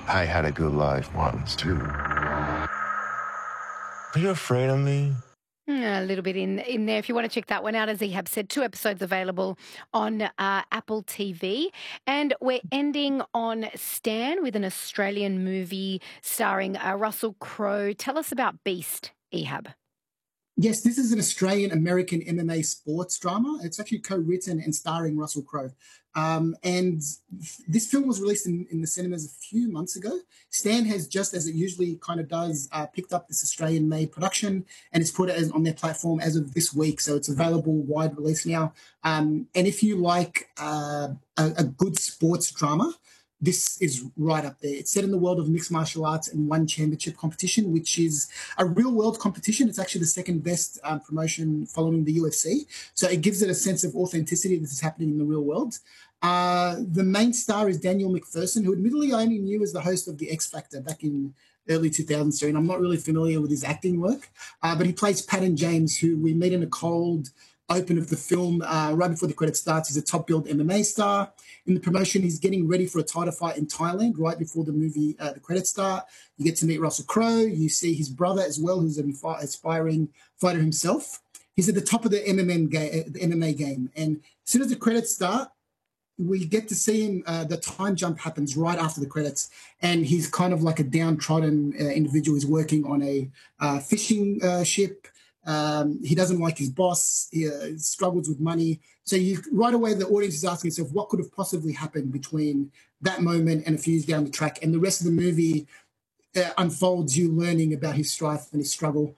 I had a good life once, too. Are you afraid of me? A little bit in there. If you want to check that one out, as Ehab said, 2 episodes available on Apple TV. And we're ending on Stan with an Australian movie starring Russell Crowe. Tell us about Beast, Ehab. Yes, this is an Australian-American MMA sports drama. It's actually co-written and starring Russell Crowe. And this film was released in the cinemas a few months ago. Stan has, just as it usually kind of does, picked up this Australian-made production and it's put it on their platform as of this week. So it's available wide release now. And if you like a good sports drama, this is right up there. It's set in the world of mixed martial arts and one championship competition, which is a real world competition. It's actually the second best promotion following the UFC. So it gives it a sense of authenticity. This is happening in the real world. The main star is Daniel McPherson, who admittedly I only knew as the host of The X Factor back in early 2000s. And I'm not really familiar with his acting work, but he plays Patton James, who we meet in a cold open of the film right before the credits starts. He's a top-billed MMA star. In the promotion, he's getting ready for a title fight in Thailand right before the movie, the credits start. You get to meet Russell Crowe. You see his brother as well, who's an aspiring fighter himself. He's at the top of the MMA game. And as soon as the credits start, we get to see him, the time jump happens right after the credits, and he's kind of like a downtrodden individual. He's working on a fishing ship. He doesn't like his boss. He struggles with money. So right away, the audience is asking itself, what could have possibly happened between that moment and a few years down the track? And the rest of the movie unfolds you learning about his strife and his struggle.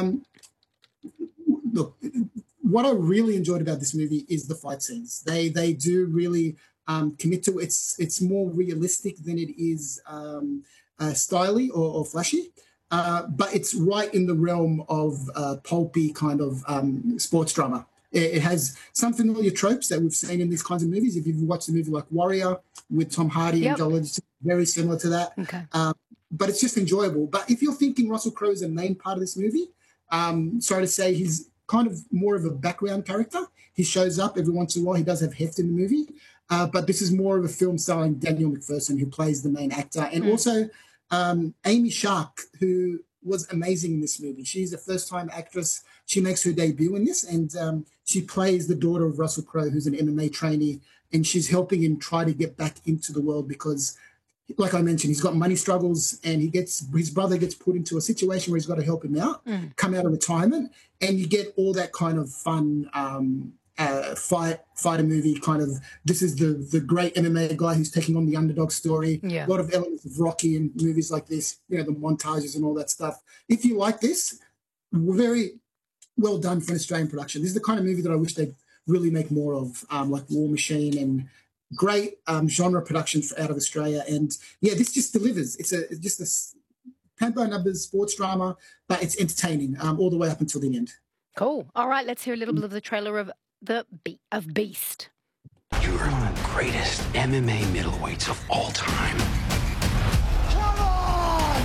Look, what I really enjoyed about this movie is the fight scenes. They do really commit to it. It's more realistic than it is stylish or flashy. But it's right in the realm of pulpy kind of sports drama. It has some familiar tropes that we've seen in these kinds of movies. If you've watched a movie like Warrior with Tom Hardy and Joel, it's very similar to that. Okay. But it's just enjoyable. But if you're thinking Russell Crowe is the main part of this movie, sorry to say he's kind of more of a background character. He shows up every once in a while. He does have heft in the movie. But this is more of a film starring Daniel McPherson, who plays the main actor. And also Amy Shark, who was amazing in this movie. She's a first-time actress. She makes her debut in this, and she plays the daughter of Russell Crowe, who's an MMA trainee, and she's helping him try to get back into the world because, like I mentioned, he's got money struggles, and his brother gets put into a situation where he's got to help him out, come out of retirement, and you get all that kind of fun fighter movie kind of. This is the great MMA guy who's taking on the underdog story. Yeah. A lot of elements of Rocky in movies like this, the montages and all that stuff. If you like this, very well done for an Australian production. This is the kind of movie that I wish they'd really make more of, like War Machine and great genre productions out of Australia. And yeah, this just delivers. It's just a paint by numbers sports drama, but it's entertaining all the way up until the end. Cool. All right, let's hear a little bit of the trailer of Beast. You are one of the greatest MMA middleweights of all time. Come on!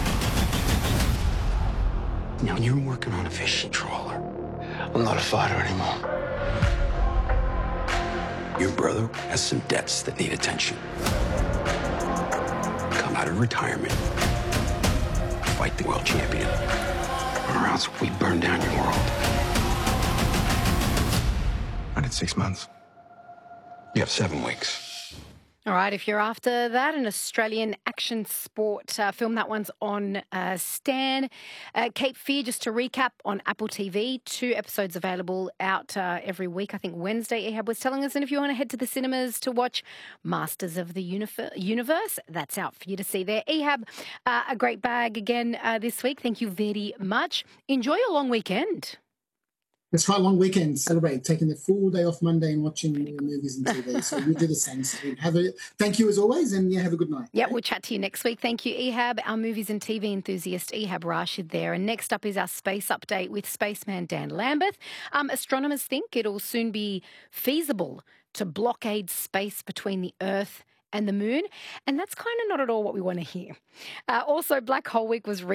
Now you're working on a fishing trawler. I'm not a fighter anymore. Your brother has some debts that need attention. Come out of retirement. Fight the world champion. Or else we burn down your world. I did 6 months. You have 7 weeks. All right, if you're after that, an Australian action sport film, that one's on Stan. Cape Fear, just to recap, on Apple TV. 2 episodes available out every week. I think Wednesday, Ehab was telling us. And if you want to head to the cinemas to watch Masters of the Universe, that's out for you to see there. Ehab, a great bag again this week. Thank you very much. Enjoy your long weekend. It's quite a long weekend. Celebrate taking the full day off Monday and watching more movies and TV. So we do the same. So thank you as always, and have a good night. Yeah, we'll chat to you next week. Thank you, Ehab, our movies and TV enthusiast, Ehab Rashid there. And next up is our space update with spaceman Dan Lambeth. Astronomers think it'll soon be feasible to blockade space between the Earth and the moon, and that's kind of not at all what we want to hear. Also, Black Hole Week was